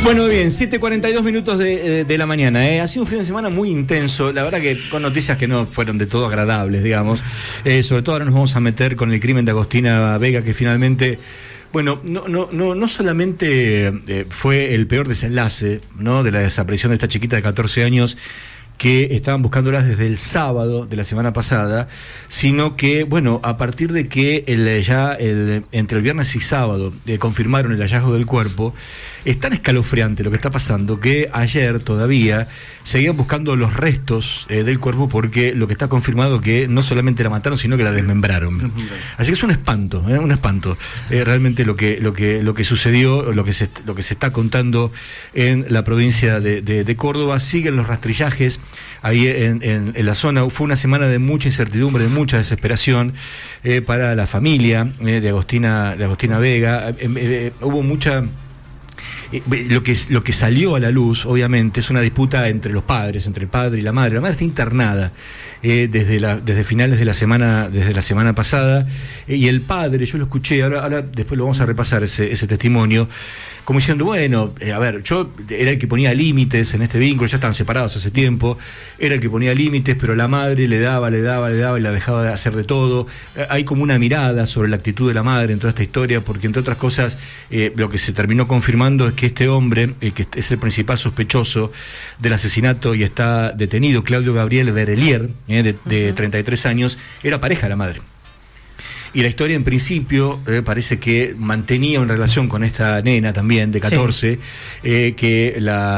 Bueno, bien, 7:42 minutos de la mañana. Ha sido un fin de semana muy intenso, la verdad que con noticias que no fueron de todo agradables, digamos. Sobre todo ahora nos vamos a meter con el crimen de Agostina Vega, que finalmente, bueno, no solamente fue el peor desenlace, ¿no?, de la desaparición de esta chiquita de 14 años, que estaban buscándolas desde el sábado de la semana pasada, sino que, bueno, a partir de que entre el viernes y sábado confirmaron el hallazgo del cuerpo, es tan escalofriante lo que está pasando que ayer todavía seguían buscando los restos del cuerpo, porque lo que está confirmado que no solamente la mataron, sino que la desmembraron. Así que es un espanto, un espanto. Realmente lo que sucedió, lo que se está contando en la provincia de Córdoba. Siguen los rastrillajes ahí en la zona. Fue una semana de mucha incertidumbre, de mucha desesperación para la familia de Agostina Vega. Hubo mucha... Lo que salió a la luz, obviamente, es una disputa entre los padres, entre el padre y la madre. La madre está internada desde finales de la semana pasada, y el padre, yo lo escuché, ahora después lo vamos a repasar ese testimonio, como diciendo, bueno, a ver, yo era el que ponía límites en este vínculo, ya estaban separados hace tiempo, era el que ponía límites, pero la madre le daba y la dejaba de hacer de todo. Hay como una mirada sobre la actitud de la madre en toda esta historia, porque entre otras cosas, lo que se terminó confirmando es que este hombre, que es el principal sospechoso del asesinato y está detenido, Claudio Gabriel Berelier, de 33 años, era pareja de la madre. Y la historia, en principio, parece que mantenía una relación con esta nena también, de 14, sí. Que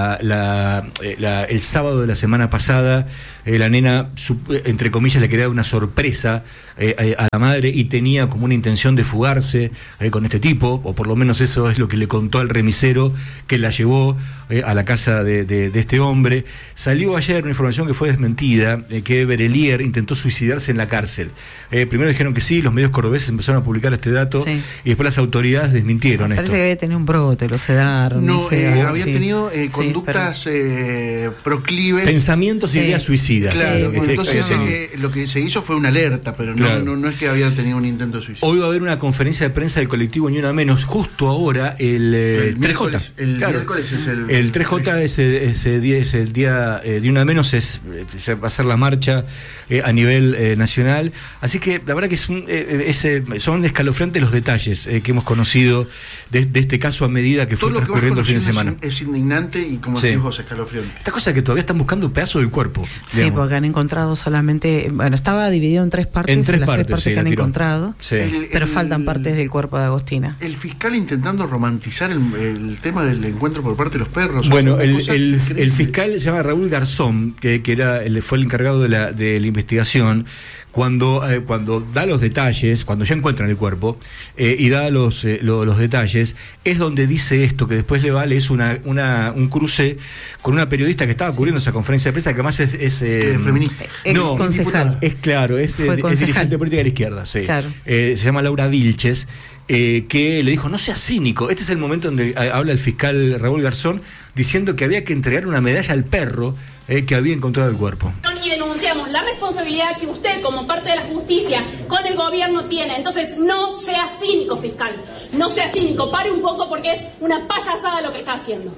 el sábado de la semana pasada, la nena, entre comillas, le quería dar una sorpresa a la madre, y tenía como una intención de fugarse con este tipo, o por lo menos eso es lo que le contó al remisero que la llevó a la casa de este hombre. Salió ayer una información que fue desmentida, que Berelier intentó suicidarse en la cárcel. Primero dijeron que sí, los medios cordobeses empezaron a publicar este dato, sí, y después las autoridades desmintieron esto. Parece que había tenido un brote, lo sedaron. No, había tenido conductas proclives. Pensamientos y ideas suicidas. Claro, entonces lo que se hizo fue una alerta, pero no es que había tenido un intento de suicidio. Hoy va a haber una conferencia de prensa del colectivo Ni Una Menos, justo ahora, el 3J. El miércoles es el 3J es el día de Una Menos, va a ser la marcha a nivel nacional. Así que la verdad que son escalofriantes los detalles que hemos conocido de este caso a medida que fue transcurriendo el fin de semana. Es indignante y, como decís vos, escalofriante. Esta cosa que todavía están buscando pedazos del cuerpo. Sí, digamos, porque han encontrado solamente... Bueno, estaba dividido en tres partes. En tres las partes, tres partes que han encontrado. Sí. Pero faltan partes del cuerpo de Agostina. El fiscal intentando romantizar el tema del encuentro por parte de los perros. Bueno, el fiscal se llama Raúl Garzón, que fue el encargado de la investigación. Cuando da los detalles, cuando ya encuentran el cuerpo y da los detalles, es donde dice esto, que después le vale, es un cruce con una periodista que estaba cubriendo esa conferencia de prensa, que además es feminista. No, concejal. Es dirigente política de la izquierda, sí. Claro. Se llama Laura Vilches, que le dijo, no seas cínico. Este es el momento donde habla el fiscal Raúl Garzón, diciendo que había que entregar una medalla al perro que había encontrado el cuerpo. Y denunciamos la responsabilidad que usted, como parte de la justicia, con el gobierno tiene. Entonces, no sea cínico, fiscal. No sea cínico. Pare un poco, porque es una payasada lo que está haciendo.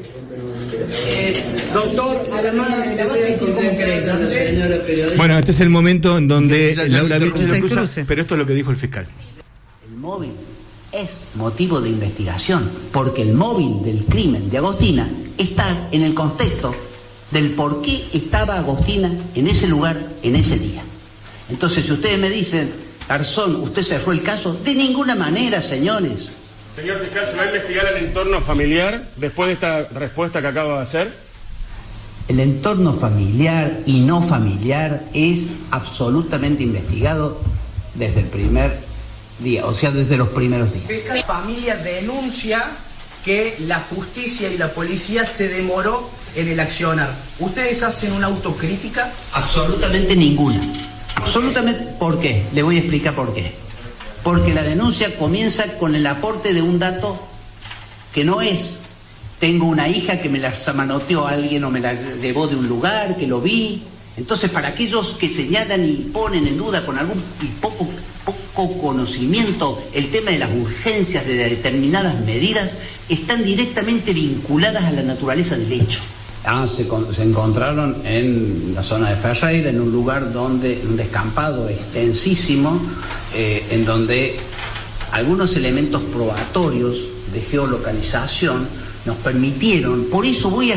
Doctor, a la madre le voy a decir cómo crees. Bueno, este es el momento en donde Laura Vilches lo cruza, pero esto es lo que dijo el fiscal. El móvil es motivo de investigación, porque el móvil del crimen de Agostina está en el contexto del por qué estaba Agostina en ese lugar, en ese día. Entonces, si ustedes me dicen, Garzón, ¿usted cerró el caso? De ninguna manera, señores. Señor fiscal, ¿se va a investigar el entorno familiar después de esta respuesta que acaba de hacer? El entorno familiar y no familiar es absolutamente investigado desde el primer día, o sea, desde los primeros días. La familia denuncia que la justicia y la policía se demoró en el accionar. ¿Ustedes hacen una autocrítica? Absolutamente ninguna. Absolutamente. ¿Por qué? Le voy a explicar por qué. Porque la denuncia comienza con el aporte de un dato que no es: tengo una hija que me la manoteó alguien o me la llevó de un lugar, que lo vi. Entonces, para aquellos que señalan y ponen en duda con algún poco conocimiento el tema de las urgencias de determinadas medidas, están directamente vinculadas a la naturaleza del hecho. Se encontraron en la zona de Ferreira, en un lugar donde, un descampado extensísimo, en donde algunos elementos probatorios de geolocalización nos permitieron, por eso voy a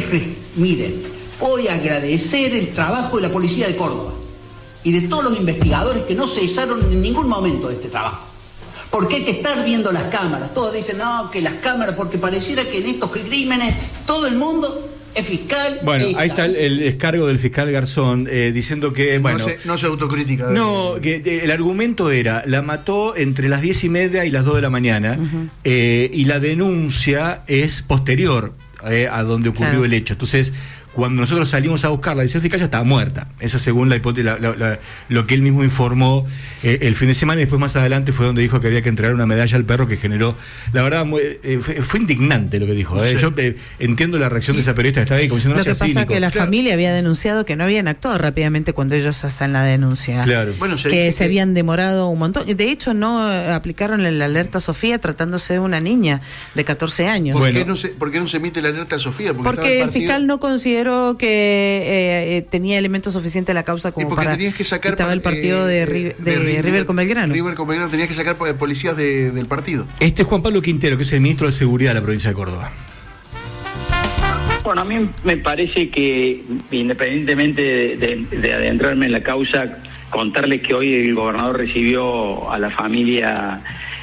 agradecer el trabajo de la Policía de Córdoba y de todos los investigadores que no cesaron en ningún momento de este trabajo. Porque hay que estar viendo las cámaras. Todos dicen, no, que las cámaras, porque pareciera que en estos crímenes todo el mundo es fiscal. Bueno, ahí está el descargo del fiscal Garzón diciendo que, bueno... No se autocrítica. No, que el argumento era, la mató entre las 10:30 y las 2 de la mañana, y la denuncia es posterior a donde ocurrió el hecho. Entonces, cuando nosotros salimos a buscarla, dice el fiscal, ya estaba muerta. Esa según la hipótesis, lo que él mismo informó el fin de semana, y después más adelante fue donde dijo que había que entregar una medalla al perro, que generó, la verdad, fue indignante lo que dijo. Sí. Yo entiendo la reacción de esa periodista que estaba ahí, como diciendo, lo que pasa es que la familia había denunciado que no habían actuado rápidamente cuando ellos hacen la denuncia. Claro. Bueno, que se habían demorado un montón. De hecho, no aplicaron la alerta Sofía tratándose de una niña de 14 años. ¿Por qué no se emite la alerta Sofía? Porque el fiscal no consideró que tenía elementos suficientes la causa como para tenías que sacar estaba el partido de River con Belgrano. River con Belgrano tenías que sacar policías del partido. Este es Juan Pablo Quintero, que es el ministro de Seguridad de la provincia de Córdoba. Bueno, a mí me parece que, independientemente de adentrarme en la causa, contarles que hoy el gobernador recibió a la familia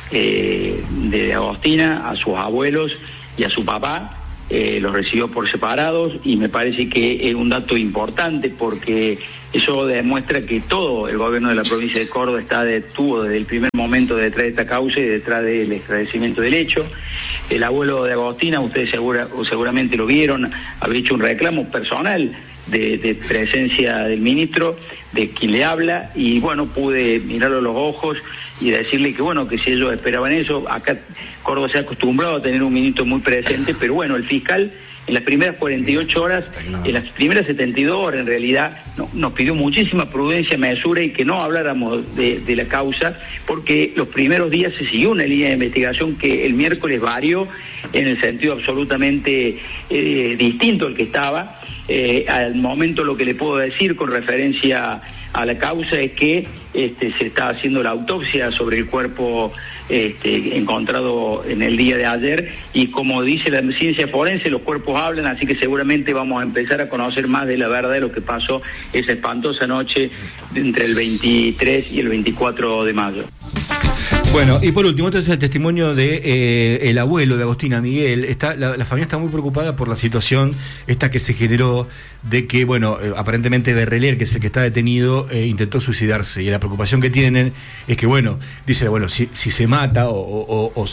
de Agostina, a sus abuelos y a su papá. Los recibió por separados, y me parece que es un dato importante, porque eso demuestra que todo el gobierno de la provincia de Córdoba estuvo desde el primer momento detrás de esta causa y detrás del esclarecimiento del hecho. El abuelo de Agostina, ustedes seguramente lo vieron, había hecho un reclamo personal de presencia del ministro, de quien le habla, y bueno, pude mirarlo a los ojos y decirle que bueno, que si ellos esperaban eso, acá Córdoba se ha acostumbrado a tener un ministro muy presente, pero bueno, el fiscal en las primeras 48 horas, en las primeras 72 horas en realidad, nos pidió muchísima prudencia, mesura, y que no habláramos de la causa, porque los primeros días se siguió una línea de investigación que el miércoles varió en el sentido absolutamente distinto al que estaba. Al momento lo que le puedo decir con referencia a la causa es que se está haciendo la autopsia sobre el cuerpo encontrado en el día de ayer, y como dice la ciencia forense, los cuerpos hablan, así que seguramente vamos a empezar a conocer más de la verdad de lo que pasó esa espantosa noche entre el 23 y el 24 de mayo. Bueno, y por último, este es el testimonio de el abuelo de Agostina, Miguel. La familia está muy preocupada por la situación esta que se generó de que, bueno, aparentemente Berrelier, que es el que está detenido, intentó suicidarse, y la preocupación que tienen es que, bueno, dice, bueno, si se mata o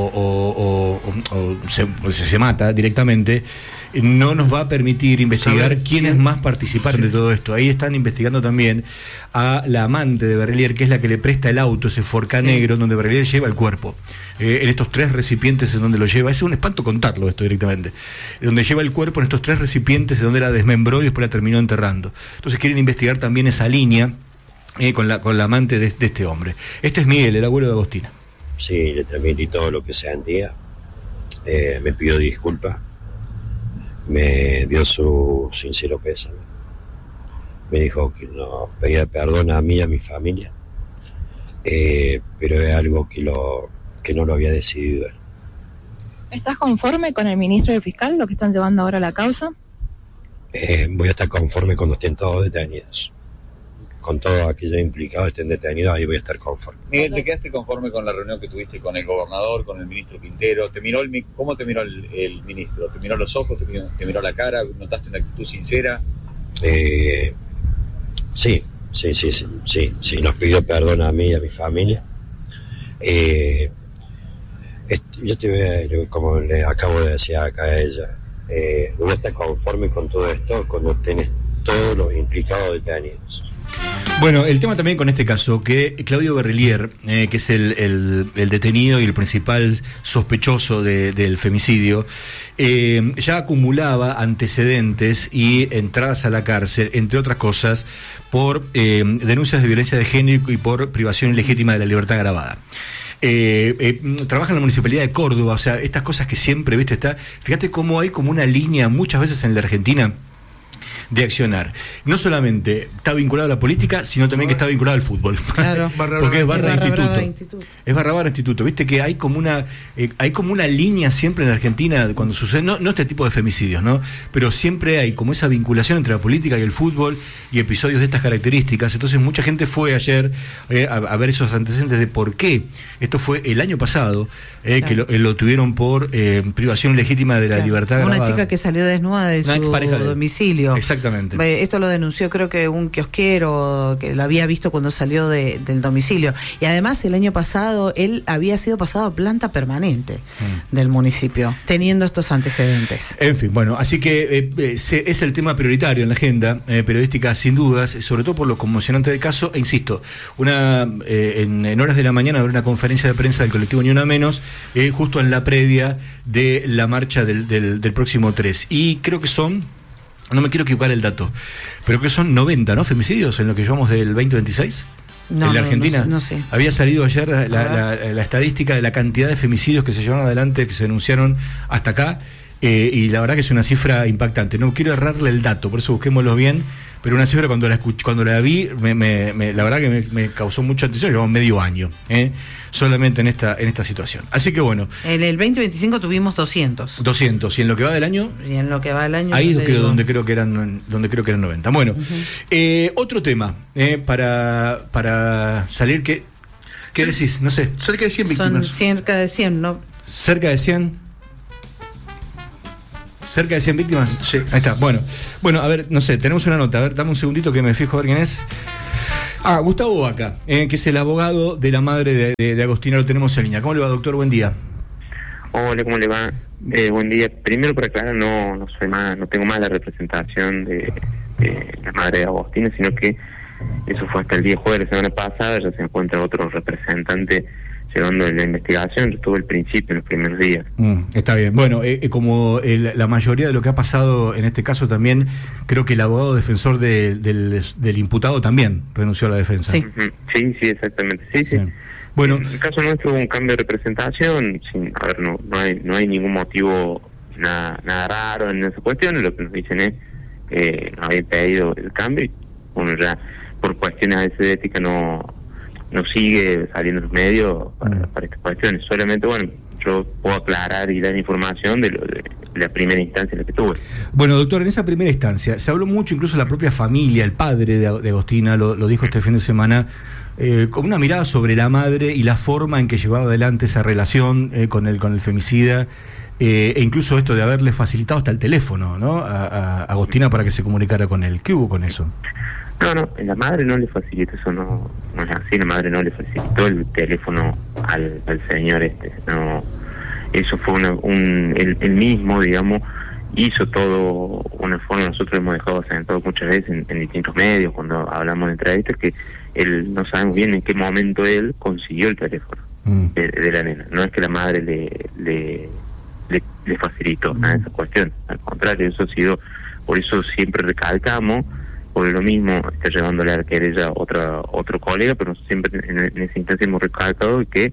se mata directamente, no nos va a permitir investigar quiénes más participaron de todo esto. Ahí están investigando también a la amante de Berrelier, que es la que le presta el auto, ese Forca negro, donde Berrelier lleva el cuerpo. En estos 3 recipientes en donde lo lleva, es un espanto contarlo esto directamente, donde lleva el cuerpo en estos 3 recipientes en donde la desmembró y después la terminó enterrando. Entonces quieren investigar también esa línea con la amante de este hombre. Este es Miguel, el abuelo de Agostina. Sí, le transmití todo lo que sentía, me pidió disculpas, me dio su sincero pésame, me dijo que no pedía perdón a mí y a mi familia, pero es algo que no lo había decidido él. ¿Estás conforme con el ministro y el fiscal, lo que están llevando ahora la causa? Voy a estar conforme cuando estén todos detenidos. Con todos aquellos implicados estén detenidos, ahí voy a estar conforme. Miguel, ¿te quedaste conforme con la reunión que tuviste con el gobernador, con el ministro Quintero? ¿Cómo te miró el ministro? ¿Te miró los ojos? ¿Te miró la cara? ¿Notaste una actitud sincera? Sí, nos pidió perdón a mí y a mi familia. Yo te veo, como le acabo de decir acá a ella, voy a estar conforme con todo esto cuando tenés todos los implicados detenidos. Bueno, el tema también con este caso, que Claudio Berrelier, que es el detenido y el principal sospechoso del femicidio, ya acumulaba antecedentes y entradas a la cárcel, entre otras cosas, por denuncias de violencia de género y por privación ilegítima de la libertad agravada. trabaja en la Municipalidad de Córdoba, o sea, estas cosas que siempre, viste, fíjate cómo hay como una línea muchas veces en la Argentina de accionar. No solamente está vinculado a la política, sino también que está vinculado al fútbol. Claro. Porque es barra instituto. Es barra instituto. Viste que hay como una línea siempre en la Argentina cuando sucede, no este tipo de femicidios, ¿no? Pero siempre hay como esa vinculación entre la política y el fútbol y episodios de estas características. Entonces mucha gente fue ayer a ver esos antecedentes de por qué. Esto fue el año pasado, que lo tuvieron por privación ilegítima de la libertad una grabada. chica que salió desnuda de su domicilio. Exactamente. Esto lo denunció, creo que un kiosquero que lo había visto cuando salió del domicilio. Y además el año pasado él había sido pasado a planta permanente del municipio, teniendo estos antecedentes. En fin, bueno, así que es el tema prioritario en la agenda periodística, sin dudas, sobre todo por lo conmocionante del caso. E insisto, en horas de la mañana habrá una conferencia de prensa del colectivo Ni Una Menos, justo en la previa de la marcha del próximo 3. Y creo que no me quiero equivocar el dato, pero que son 90, ¿no? Femicidios en lo que llevamos del 2026. En la Argentina. No sé. Había salido ayer la estadística de la cantidad de femicidios que se llevaron adelante, que se denunciaron hasta acá, y la verdad que es una cifra impactante. No quiero errarle el dato, por eso busquémoslo bien, pero una cifra cuando la vi, la verdad que me causó mucha atención. Llevamos medio año, solamente en esta situación. Así que bueno. En el 2025 tuvimos 200. 200, y en lo que va del año. Ahí es donde creo que eran 90. Bueno, otro tema, para salir que. ¿Qué decís? No sé. Cerca de 100 víctimas. Son cerca de 100, ¿no? Cerca de 100. ¿Cerca de 100 víctimas? Sí. Ahí está. Bueno, a ver, no sé, tenemos una nota. A ver, dame un segundito que me fijo a ver quién es. Gustavo Vaca, que es el abogado de la madre de Agostina, lo tenemos en línea. ¿Cómo le va, doctor? Buen día. Hola, ¿cómo le va? Buen día. Primero, para aclarar, no tengo más la representación de la madre de Agostina, sino que eso fue hasta el día jueves de la semana pasada. Ya se encuentra otro representante llevando la investigación. Yo estuve al principio, en los primeros días. Está bien. Bueno, como la mayoría de lo que ha pasado en este caso, también creo que el abogado defensor del imputado también renunció a la defensa. Sí, sí, exactamente. Sí. Bueno, en el caso nuestro hubo un cambio de representación. No hay ningún motivo nada raro en esa cuestión. Lo que nos dicen es que nos habían pedido el cambio y bueno, ya por cuestiones a veces de ética no sigue saliendo en los medios para estas cuestiones. Solamente, bueno, yo puedo aclarar y dar información de la primera instancia en la que tuve. Bueno, doctor, en esa primera instancia se habló mucho, incluso la propia familia, el padre de Agostina lo dijo este fin de semana, con una mirada sobre la madre y la forma en que llevaba adelante esa relación con el femicida, e incluso esto de haberle facilitado hasta el teléfono, ¿no?, a Agostina para que se comunicara con él. ¿Qué hubo con eso? No, la madre no le facilitó, eso no es así. La madre no le facilitó el teléfono al señor no, eso fue él mismo, digamos, hizo todo una forma. Nosotros hemos dejado sentado muchas veces en distintos medios cuando hablamos de entrevistas que él, no sabemos bien en qué momento él consiguió el teléfono de la nena. No es que la madre le facilitó nada de esa cuestión, al contrario, eso ha sido, por eso siempre recalcamos. Por lo mismo está llevándole a la querella otro colega, pero siempre en esa instancia hemos recalcado que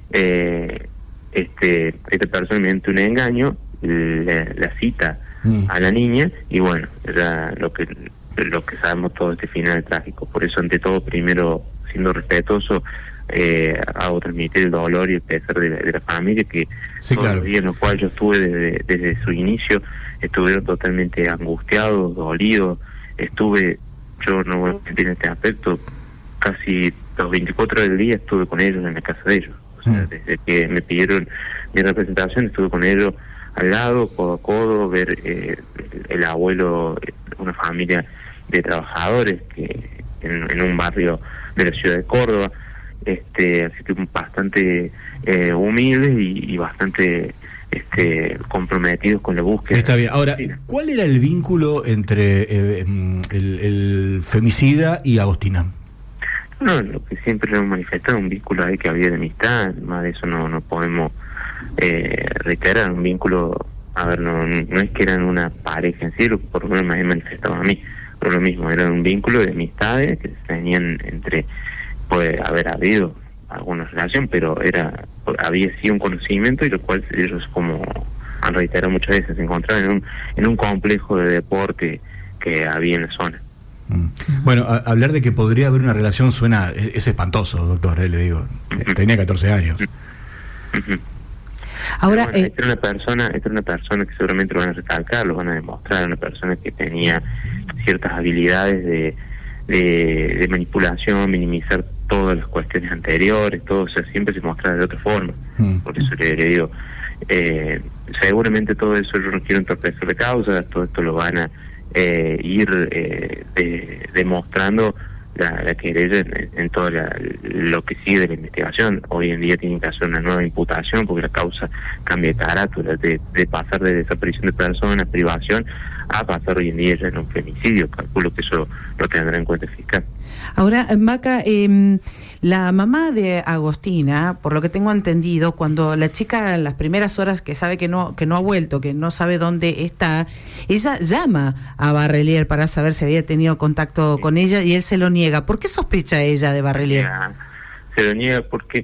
esta persona, mediante un engaño, la cita a la niña, y bueno, ya lo que sabemos todo este final trágico. Por eso, ante todo, primero, siendo respetuoso, hago transmitir el dolor y el pesar de la familia, que sí, todos los días en los cuales yo estuve desde su inicio, estuvieron totalmente angustiados, dolidos. Yo no voy a mentir en este aspecto, casi los 24 horas del día estuve con ellos en la casa de ellos. O sea, desde que me pidieron mi representación, estuve con ellos al lado, codo a codo, ver el abuelo, una familia de trabajadores que en un barrio de la ciudad de Córdoba, así que bastante humildes y bastante comprometidos con la búsqueda. Está bien. Ahora, ¿cuál era el vínculo entre el femicida y Agostina? No, lo que siempre hemos manifestado, un vínculo ahí que había de amistad, más de eso no podemos reiterar. Un vínculo, a ver, no es que eran una pareja en sí, por lo menos me he manifestado a mí, pero lo mismo, era un vínculo de amistades que se tenían puede haber habido alguna relación, pero había sido un conocimiento, y lo cual ellos, como han reiterado muchas veces, se encontraban en un complejo de deporte que había en la zona. Bueno, hablar de que podría haber una relación es espantoso, doctor, le digo. Tenía 14 años. Ahora, bueno, esta era una persona que seguramente lo van a recalcar, lo van a demostrar, una persona que tenía ciertas habilidades de manipulación, minimizar todas las cuestiones anteriores, todo, o sea, siempre se mostraba de otra forma. Por eso le digo, seguramente todo eso, yo no quiero entorpecer la causa, todo esto lo van a ir demostrando la querella en todo lo que sigue de la investigación. Hoy en día tienen que hacer una nueva imputación porque la causa cambia de carátula, de pasar de desaparición de personas, privación, a pasar hoy en día ya en un femicidio. Calculo que eso lo tendrá en cuenta el fiscal. Ahora, Maca, la mamá de Agostina, por lo que tengo entendido, cuando la chica en las primeras horas que sabe que no ha vuelto, que no sabe dónde está, ella llama a Barrelier para saber si había tenido contacto con ella, y él se lo niega. ¿Por qué sospecha ella de Barrelier? Se lo niega porque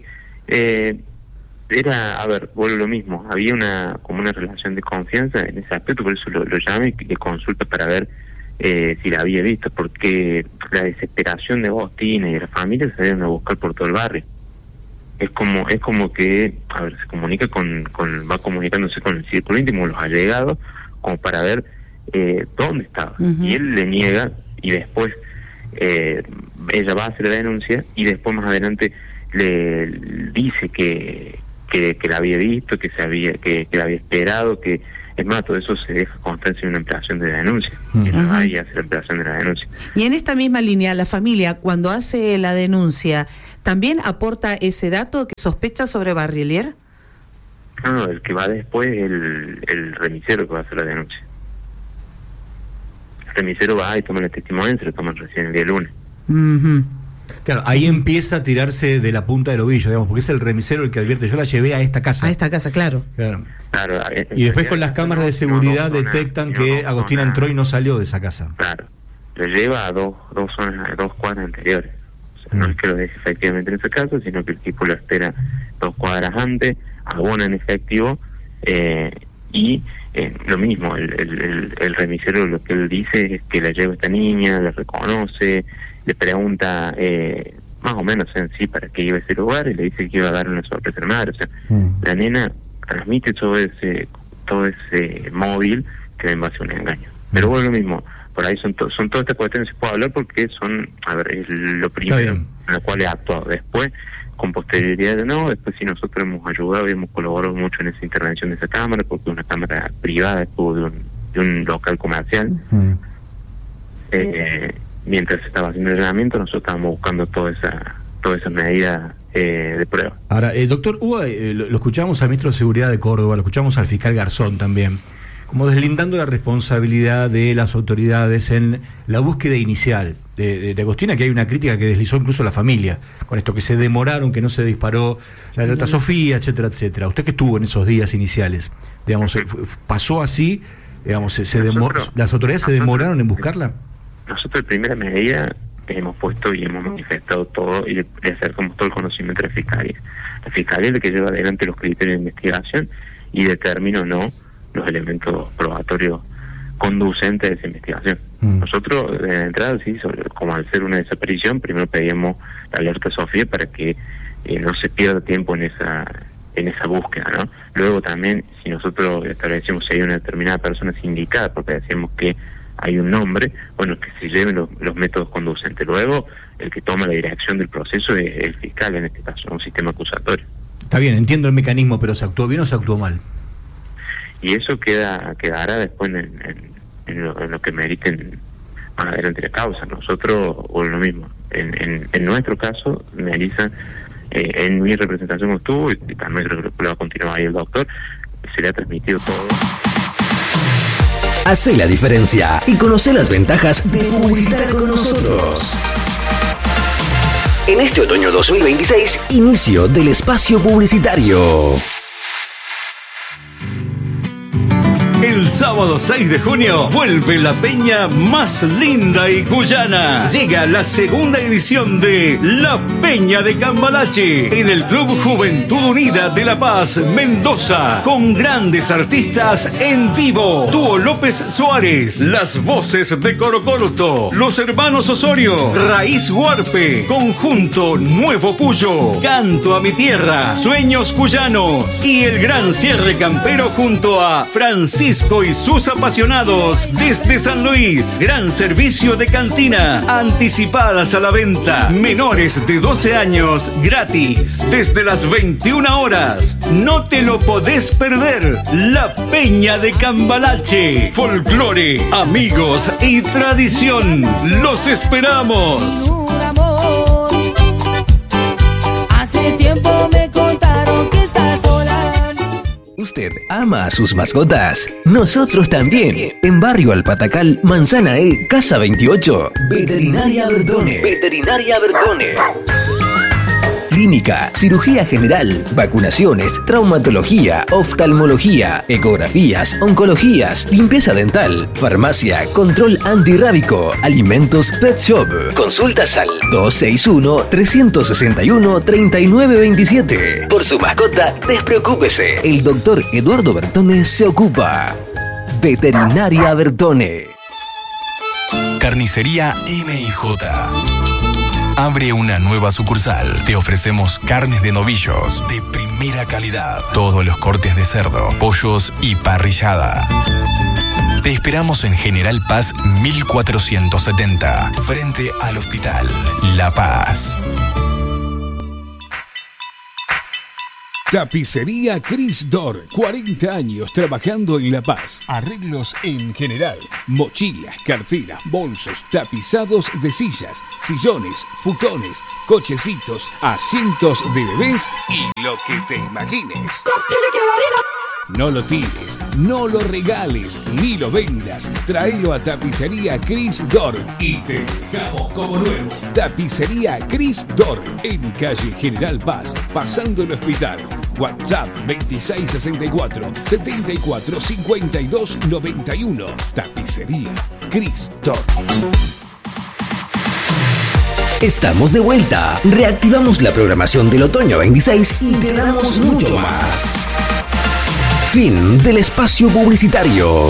vuelvo lo mismo, había como una relación de confianza en ese aspecto, por eso lo llama y le consulta para ver si la había visto, porque la desesperación de Agostina y de la familia se deben a buscar por todo el barrio. Es como que, se comunica va comunicándose con el círculo íntimo, los allegados, como para ver dónde estaba. Y él le niega, y después ella va a hacer la denuncia, y después más adelante le dice que la había visto, que la había esperado, que es más, todo eso se deja constancia en una ampliación de la denuncia. Y ahí hace la ampliación de la denuncia. Y en esta misma línea, la familia, cuando hace la denuncia, ¿también aporta ese dato que sospecha sobre Barrelier? No, el que va después es el remisero que va a hacer la denuncia. El remisero va y toma el testimonio, se lo toman recién el día lunes. Claro, ahí empieza a tirarse de la punta del ovillo, digamos, porque es el remisero el que advierte: yo la llevé a esta casa. A esta casa, claro. Y después con las cámaras de seguridad detectan que Agostina entró y no salió de esa casa. Claro, lo lleva a dos cuadras anteriores. O sea, no es que lo deje efectivamente en esa casa, sino que el tipo lo espera 2 cuadras antes, abona en efectivo, y lo mismo, el remisero lo que él dice es que la lleva esta niña, la reconoce, le pregunta más o menos en sí para qué iba a ese lugar, y le dice que iba a dar una sorpresa a la madre. O sea, la nena transmite todo ese móvil que en base a un engaño. Pero bueno, lo mismo, por ahí son todas estas cuestiones que se puede hablar porque son, es lo primero en lo cual he actuado. Después, con posterioridad, después sí nosotros hemos ayudado y hemos colaborado mucho en esa intervención de esa cámara, porque una cámara privada estuvo de un local comercial. Mientras se estaba haciendo el entrenamiento, nosotros estábamos buscando todas esas medidas de prueba. Ahora, doctor, lo escuchamos al ministro de Seguridad de Córdoba, lo escuchamos al fiscal Garzón también, como deslindando la responsabilidad de las autoridades en la búsqueda inicial de Agostina, que hay una crítica que deslizó incluso la familia, con esto que se demoraron, que no se disparó la alerta Sofía, etcétera, etcétera. Usted que estuvo en esos días iniciales, digamos, ¿pasó así? Digamos, ¿las autoridades se demoraron en buscarla? Nosotros en primera medida hemos puesto y hemos manifestado todo, y le acercamos todo el conocimiento a la fiscalía. La fiscalía es la que lleva adelante los criterios de investigación y determina o no los elementos probatorios conducentes de esa investigación. Nosotros de entrada, sí, como al ser una desaparición, primero pedíamos la alerta Sofía para que no se pierda tiempo en esa búsqueda, ¿no? Luego también, si nosotros establecemos si hay una determinada persona sindicada, porque decíamos que hay un nombre, bueno, que se lleven los métodos conducentes. Luego, el que toma la dirección del proceso es el fiscal, en este caso, un sistema acusatorio. Está bien, entiendo el mecanismo, pero ¿se actuó bien o se actuó mal? Y eso quedará después en lo que meriten más adelante la causa. Nosotros, o lo mismo, en nuestro caso, Melissa, en mi representación estuvo, y también creo que lo va a continuar ahí el doctor, se le ha transmitido todo. Hacé la diferencia y conoce las ventajas de publicitar con nosotros. En este otoño 2026, inicio del espacio publicitario. El El sábado 6 de junio vuelve la peña más linda y cuyana. Llega la segunda edición de La Peña de Cambalache en el Club Juventud Unida de La Paz, Mendoza, con grandes artistas en vivo. Dúo López Suárez, las voces de Corocorto, los hermanos Osorio, Raíz Huarpe, Conjunto Nuevo Cuyo, Canto a mi Tierra, Sueños Cuyanos y el gran cierre campero junto a Francisco y sus apasionados desde San Luis. Gran servicio de cantina, anticipadas a la venta, menores de 12 años gratis, desde las 21 horas. No te lo podés perder. La Peña de Cambalache, folclore, amigos y tradición. Los esperamos. Hace tiempo me contaron que estás sola. ¿Usted ama a sus mascotas? Nosotros también. En Barrio Alpatacal, Manzana E, Casa 28. Veterinaria Bertone. Veterinaria Bertone. Clínica, cirugía general, vacunaciones, traumatología, oftalmología, ecografías, oncologías, limpieza dental, farmacia, control antirrábico, alimentos, pet shop. Consultas al 261-361-3927. Por su mascota, despreocúpese. El doctor Eduardo Bertone se ocupa. Veterinaria Bertone. Carnicería M&J. Abre una nueva sucursal. Te ofrecemos carnes de novillos de primera calidad. Todos los cortes de cerdo, pollos y parrillada. Te esperamos en General Paz 1470, frente al Hospital La Paz. Tapicería Cris Dor, 40 años trabajando en La Paz. Arreglos en general, mochilas, carteras, bolsos, tapizados de sillas, sillones, futones, cochecitos, asientos de bebés y lo que te imagines. No lo tires, no lo regales, ni lo vendas. Tráelo a Tapicería Cris Dor y te dejamos como nuevo. Tapicería Cris Dor, en calle General Paz, pasando el hospital. WhatsApp 2664-745291. Tapicería Cris Dor. Estamos de vuelta. Reactivamos la programación del otoño 26 y te damos mucho más. Fin del espacio publicitario.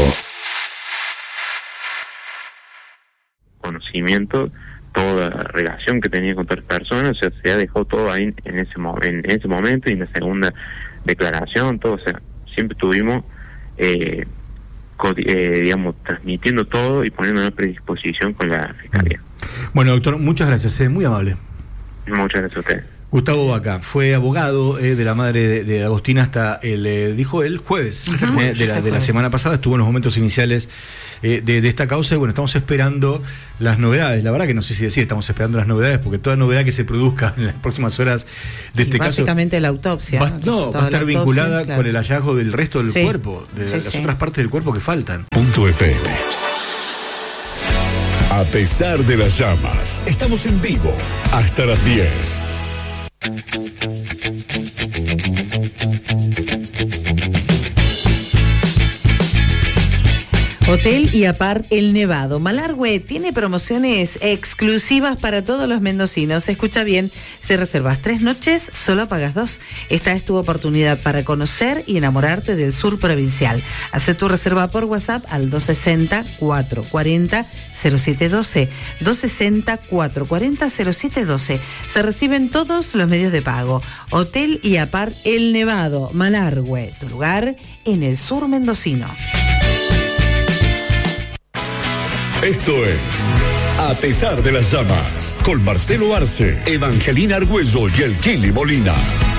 Conocimiento, toda relación que tenía con otras personas, o sea, se ha dejado todo ahí en ese momento, y en la segunda declaración, todo, o sea, siempre estuvimos, digamos, transmitiendo todo y poniendo una predisposición con la Fiscalía. Bueno, doctor, muchas gracias, muy amable. Muchas gracias a usted. Gustavo Vaca fue abogado de la madre de Agostina hasta dijo el jueves de la semana pasada. Estuvo en los momentos iniciales de esta causa y bueno, estamos esperando las novedades. La verdad que no sé si decir estamos esperando las novedades porque toda novedad que se produzca en las próximas horas de este caso básicamente la autopsia va a estar vinculada claro, con el hallazgo del resto del cuerpo, de las otras partes del cuerpo que faltan. .fm. A pesar de las llamas, estamos en vivo hasta las 10. Hotel y Apart El Nevado. Malargüe tiene promociones exclusivas para todos los mendocinos. Escucha bien, si reservas 3 noches, solo pagas 2. Esta es tu oportunidad para conocer y enamorarte del sur provincial. Haz tu reserva por WhatsApp al 260-440-0712. 260-440-0712. Se reciben todos los medios de pago. Hotel y Apart El Nevado. Malargüe, tu lugar en el sur mendocino. Esto es A pesar de las llamas, con Marcelo Arce, Evangelina Argüello y el Kili Molina.